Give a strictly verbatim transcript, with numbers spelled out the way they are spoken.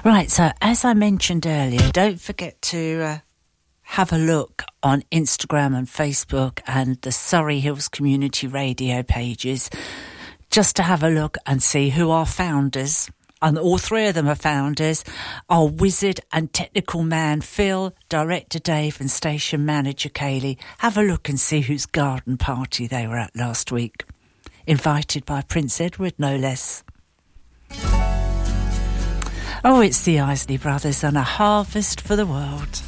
Right, so as I mentioned earlier, don't forget to uh, have a look on Instagram and Facebook and the Surrey Hills Community Radio pages, just to have a look and see who our founders, and all three of them are founders, are wizard and technical man Phil, director Dave and station manager Kaylee. Have a look and see whose garden party they were at last week. Invited by Prince Edward, no less. Oh, it's the Isley Brothers and A Harvest for the World.